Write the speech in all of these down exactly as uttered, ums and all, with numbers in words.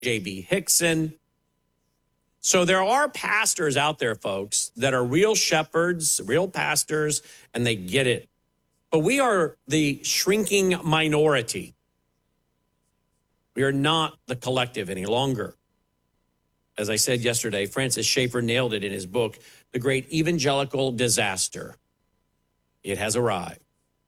J B Hickson. So there are pastors out there, folks, that are real shepherds, real pastors, and they get it. But we are the shrinking minority. We are not the collective any longer. As I said yesterday, Francis Schaeffer nailed it in his book, The Great Evangelical Disaster. It has arrived.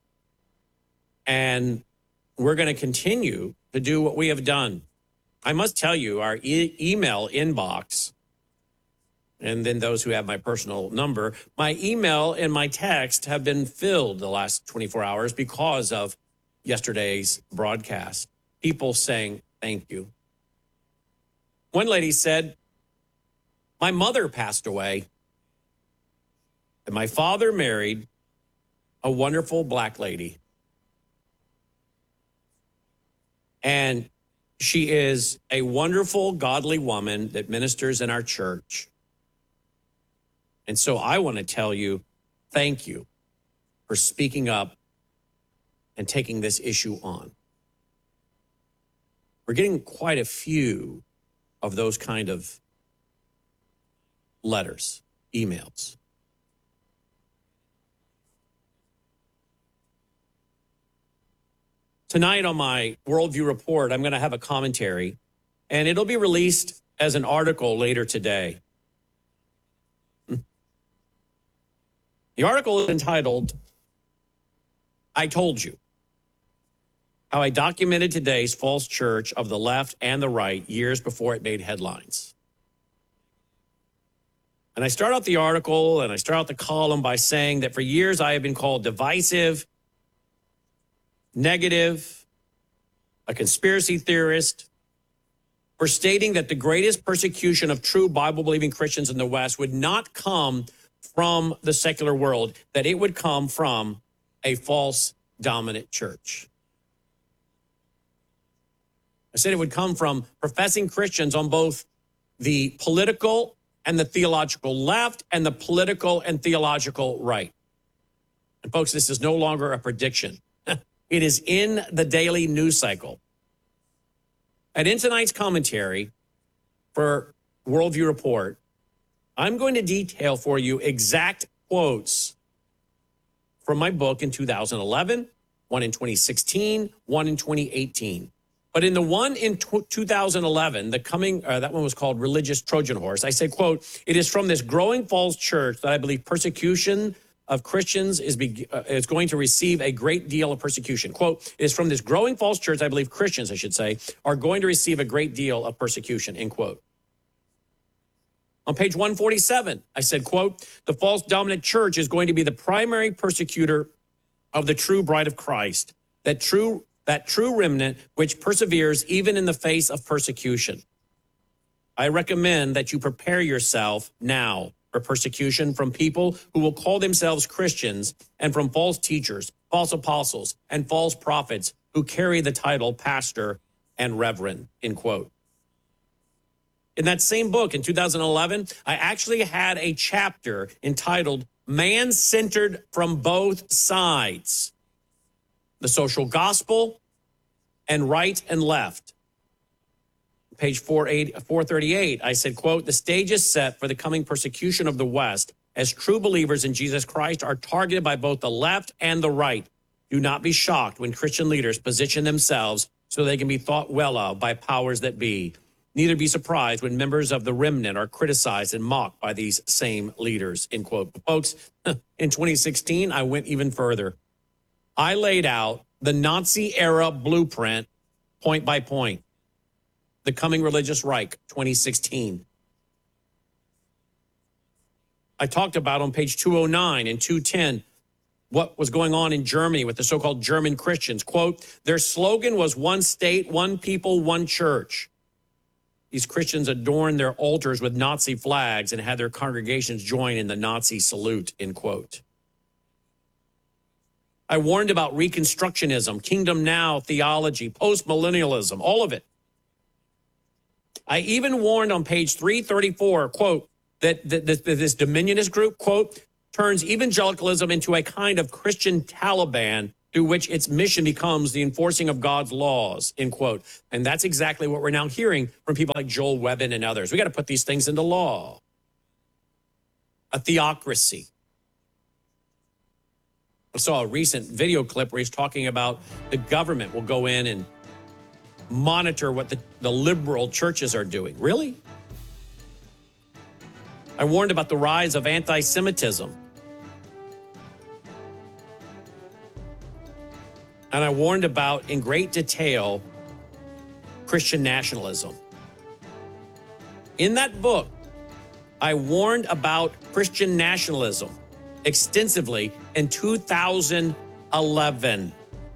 And we're going to continue to do what we have done. I must tell you, our e- email inbox, and then those who have my personal number, my email and my text have been filled the last twenty-four hours because of yesterday's broadcast. People saying thank you. One lady said, my mother passed away, and my father married a wonderful black lady. And she is a wonderful, godly woman that ministers in our church. And so I want to tell you, thank you for speaking up and taking this issue on. We're getting quite a few of those kind of letters, emails. Tonight on my Worldview Report, I'm going to have a commentary, and it'll be released as an article later today. The article is entitled, I Told You, How I Documented Today's False Church of the Left and the Right Years Before It Made Headlines. And I start out the article and I start out the column by saying that for years I have been called divisive, negative, a conspiracy theorist, for stating that the greatest persecution of true Bible-believing Christians in the West would not come from the secular world, that it would come from a false dominant church. I said it would come from professing Christians on both the political and the theological left and the political and theological right. And folks, this is no longer a prediction. It is in the daily news cycle. And in tonight's commentary for Worldview Report, I'm going to detail for you exact quotes from my book in two thousand eleven, one in twenty sixteen, one in twenty eighteen. But in the one in two thousand eleven, the coming, uh, that one was called Religious Trojan Horse. I said, quote, it is from this growing false church that I believe persecution of Christians is, be, uh, is going to receive a great deal of persecution. Quote, it is from this growing false church, I believe Christians, I should say, are going to receive a great deal of persecution, end quote. On page one forty-seven, I said, quote, the false dominant church is going to be the primary persecutor of the true bride of Christ, that true that true remnant which perseveres even in the face of persecution. I recommend that you prepare yourself now for persecution from people who will call themselves Christians and from false teachers, false apostles, and false prophets who carry the title pastor and reverend, end quote. In that same book in two thousand eleven, I actually had a chapter entitled Man-Centered from Both Sides, the Social Gospel and Right and Left. Page four thirty-eight, I said, quote, the stage is set for the coming persecution of the West as true believers in Jesus Christ are targeted by both the left and the right. Do not be shocked when Christian leaders position themselves so they can be thought well of by powers that be. Neither be surprised when members of the remnant are criticized and mocked by these same leaders, end quote. But folks, in twenty sixteen, I went even further. I laid out the Nazi-era blueprint point by point. The Coming Religious Reich, twenty sixteen. I talked about on page two oh nine and two ten what was going on in Germany with the so-called German Christians. Quote, their slogan was one state, one people, one church. These Christians adorned their altars with Nazi flags and had their congregations join in the Nazi salute, end quote. I warned about Reconstructionism, Kingdom Now theology, postmillennialism, all of it. I even warned on page three thirty-four, quote, that, that, that this dominionist group, quote, turns evangelicalism into a kind of Christian Taliban through which its mission becomes the enforcing of God's laws, end quote. And that's exactly what we're now hearing from people like Joel Webbin and others. We got to put these things into law. A theocracy. I saw a recent video clip where he's talking about the government will go in and monitor what the, the liberal churches are doing. Really? I warned about the rise of anti-Semitism. And I warned about, in great detail, Christian nationalism. In that book, I warned about Christian nationalism extensively in two thousand eleven.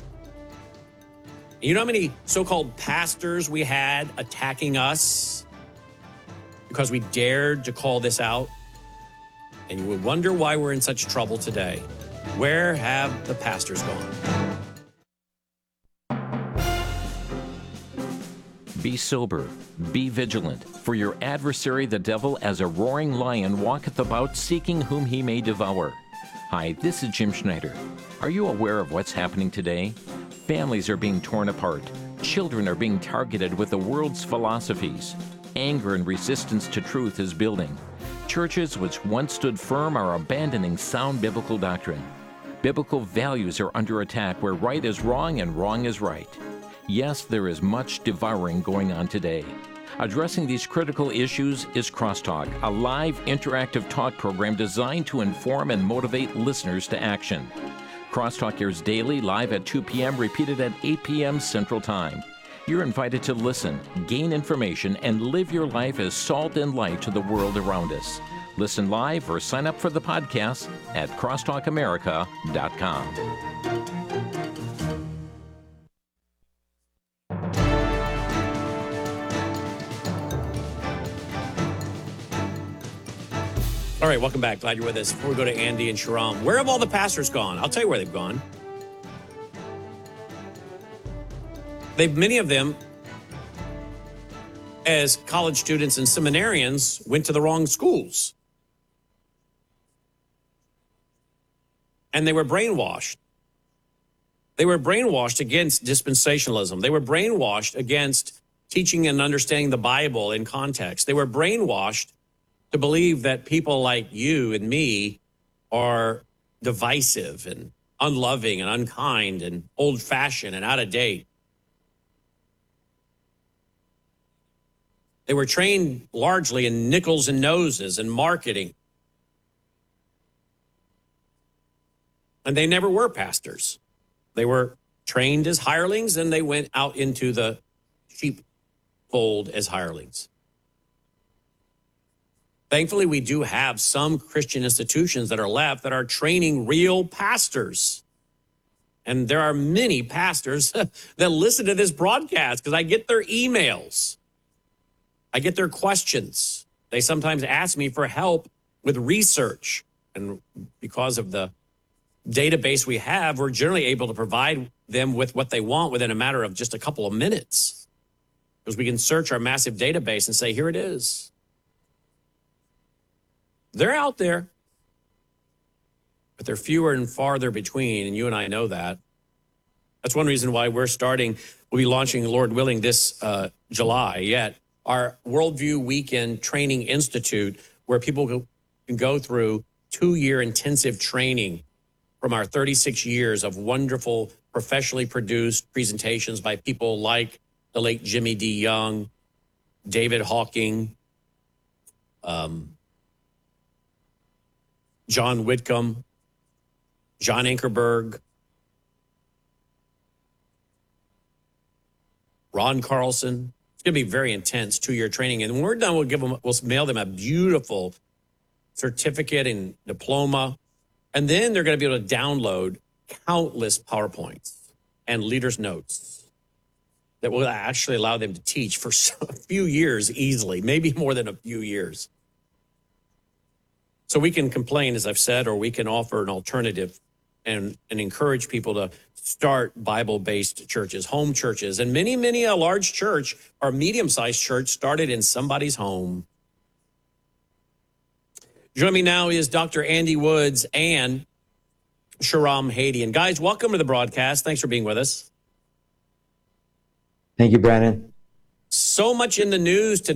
You know how many so-called pastors we had attacking us because we dared to call this out? And you would wonder why we're in such trouble today. Where have the pastors gone? Be sober, be vigilant, for your adversary the devil as a roaring lion walketh about seeking whom he may devour. Hi, this is Jim Schneider. Are you aware of what's happening today? Families are being torn apart. Children are being targeted with the world's philosophies. Anger and resistance to truth is building. Churches which once stood firm are abandoning sound biblical doctrine. Biblical values are under attack where right is wrong and wrong is right. Yes, there is much devouring going on today. Addressing these critical issues is Crosstalk, a live interactive talk program designed to inform and motivate listeners to action. Crosstalk airs daily, live at two p.m., repeated at eight p.m. Central Time. You're invited to listen, gain information, and live your life as salt and light to the world around us. Listen live or sign up for the podcast at crosstalk america dot com. All right, welcome back. Glad you're with us. Before we go to Andy and Sharam, where have all the pastors gone? I'll tell you where they've gone. They've, many of them, as college students and seminarians, went to the wrong schools. And they were brainwashed. They were brainwashed against dispensationalism. They were brainwashed against teaching and understanding the Bible in context. They were brainwashed to believe that people like you and me are divisive and unloving and unkind and old-fashioned and out of date. They were trained largely in nickels and noses and marketing. And they never were pastors. They were trained as hirelings, and they went out into the sheepfold as hirelings. Thankfully, we do have some Christian institutions that are left that are training real pastors. And there are many pastors that listen to this broadcast because I get their emails. I get their questions. They sometimes ask me for help with research. And because of the database we have, we're generally able to provide them with what they want within a matter of just a couple of minutes. Because we can search our massive database and say, here it is. They're out there, but they're fewer and farther between, and you and I know that. That's one reason why we're starting, we'll be launching, Lord willing, this uh, July yet, our Worldview Weekend Training Institute, where people can go through two-year intensive training from our thirty-six years of wonderful, professionally produced presentations by people like the late Jimmy D. Young, David Hawking, um, John Whitcomb, John Ankerberg, Ron Carlson. It's going to be very intense two-year training. And when we're done, we'll give them, we'll mail them a beautiful certificate and diploma. And then they're going to be able to download countless PowerPoints and leaders' notes that will actually allow them to teach for a few years easily, maybe more than a few years. So we can complain, as I've said, or we can offer an alternative and, and encourage people to start Bible-based churches, home churches. And many, many a large church or medium-sized church started in somebody's home. Joining me now is Doctor Andy Woods and Shahram Hadian. Guys, welcome to the broadcast. Thanks for being with us. Thank you, Brandon. So much in the news today.